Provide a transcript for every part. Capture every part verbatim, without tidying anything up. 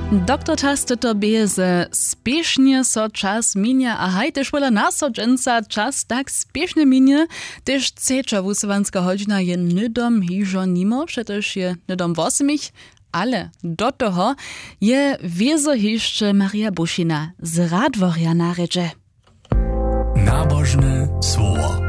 Doktor Čas to bie ze spiešne so čas minie a haj tež pola nasodženca čas tak spiešne minie, tež ceča vusovanska hodina je nydom hižo nimo, přetož je nydom vosimich, ale do toho je wiezo hišče Maria Bušina z Radworja na redže. Nabožne słowo.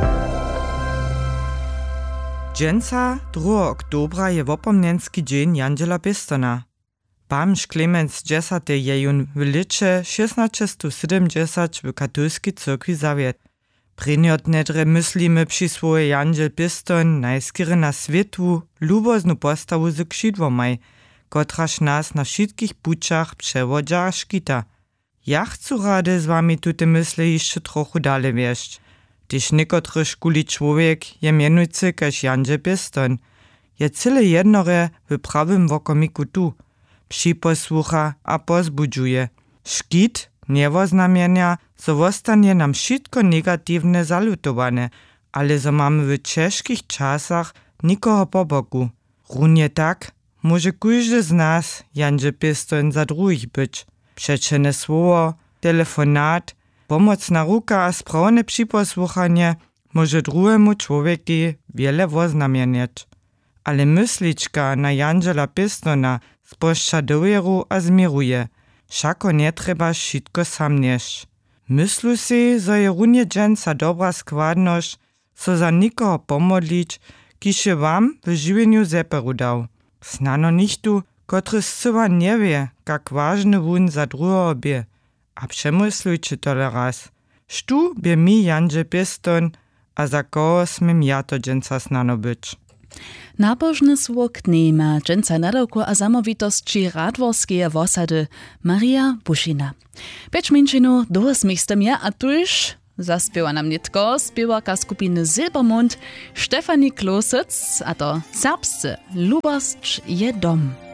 Dżęca drugiego oktobra je wopomnienski dzień Jandzela Pistona. Bamž Klemens X. je jun w licze šestnásť sedemdesiat w katolskiej cyrkwi zawiet. Prenjotnedre myslimy przy swojej Jandzel Piston najskiery na światu luboznu postawu z krzydłomaj, kotraż nas na wszystkich puczach przewodza a szkita. Ja chcę rady z wami tute mysle jeszcze trochu dalej wieszć. Tyż niekotry szkuli człowiek je mianujcy kaž Jandzel Piston. Je cyle jednore w prawym wokomiku tu. Připosłucha a pozbudzuje. Škit niewoznamienia, so wostanie nam wszystko negatywne zalutowane, ale so mamy w ciężkich czasach nikogo po boku. Runie tak, może każdy z nas Jandzel Piston za drugich być. Przeczene słowo, telefonat, pomocna ruka a sprawne připosłuchanie może drugiemu człowiekowi wiele woznamieniać. Ale mysliczka na Jandzela Pistona spošča dowieru a zmiruje. Šako nie treba šitko sam niesť. Myslu si, zo je runie dżęca dobra składność, so za nikoho pomodlić, kiž je wam w żywieniu zeperu dał. Snano nichtu, kotry zcyła nie wie, jak ważny wun za drugiego bie. A przemyslujcie tole raz. Štu bie mi Jandzel Piston, a za koho smim ja to dżęca snano być. Nabožny swok nema dżęca nadawku a zamowitości radworskie wosady Maria Bušina. Peć minčinu do smystem je a tuž zaspiewa nam nitko spiewaka skupiny Silbermond Stefanie Klosec, a to serbscy Lubost je dom.